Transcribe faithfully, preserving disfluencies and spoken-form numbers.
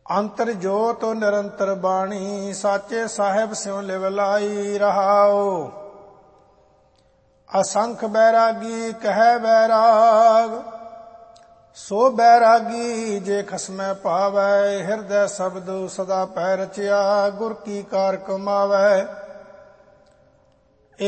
ਅੰਤਰ ਜੋਤ ਨਿਰੰਤਰ ਬਾਣੀ, ਸਾਚੇ ਸਾਹਿਬ ਸਿਉ ਲਿਵ ਲਾਈ ਰਹਾਓ। ਅਸੰਖ ਬੈਰਾਗੀ ਕਹਿ ਬੈਰਾਗ, ਸੋ ਬੈਰਾਗੀ ਜੇ ਖਸਮੈ ਭਾਵੈ। ਹਿਰਦੈ ਸ਼ਬਦ ਸਦਾ ਪੈ ਰਚਿਆ, ਗੁਰ ਕੀ ਕਾਰ ਕਮਾਵੈ।